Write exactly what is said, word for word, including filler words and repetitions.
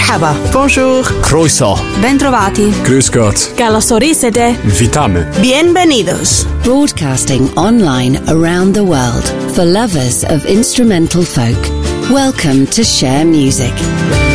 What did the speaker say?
Merhaba. Bonjour. Croeso. Bentrovati. Grüß Gott. Καλώς ορίσατε. Witamy. Bienvenidos. Broadcasting online around the world for lovers of instrumental folk. Welcome to Share Music.